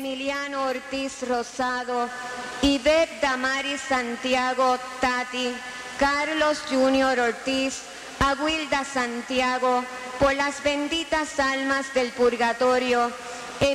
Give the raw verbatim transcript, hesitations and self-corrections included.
Emiliano Ortiz Rosado, Ivette Damaris Santiago Tati, Carlos Junior Ortiz, Aguilda Santiago, por las benditas almas del purgatorio